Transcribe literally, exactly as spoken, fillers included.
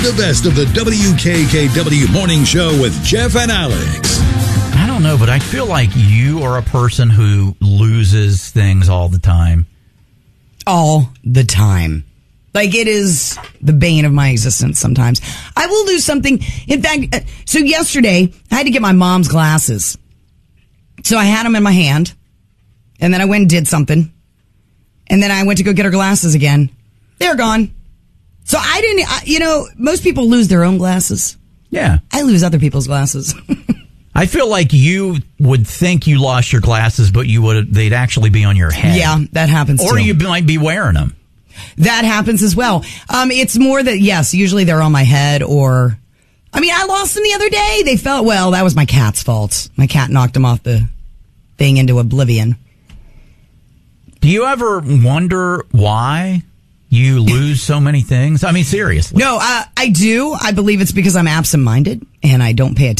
The best of the W K K W Morning Show with Jeff and Alex. I don't know, but I feel like you are a person who loses things all the time. All the time. Like, it is the bane of my existence sometimes. I will lose something. In fact, so yesterday, I had to get my mom's glasses. So I had them in my hand, and then I went and did something. And then I went to go get her glasses again. They're gone. So I didn't, I, you know, most people lose their own glasses. Yeah. I lose other people's glasses. I feel like you would think you lost your glasses, but you would they'd actually be on your head. Yeah, that happens or too. you might be wearing them. That happens as well. Um, it's more that, yes, usually they're on my head or, I mean, I lost them the other day. They felt, well, that was my cat's fault. My cat knocked them off the thing into oblivion. Do you ever wonder why you lose so many things? I mean, seriously. No, I, I do. I believe it's because I'm absent-minded and I don't pay attention.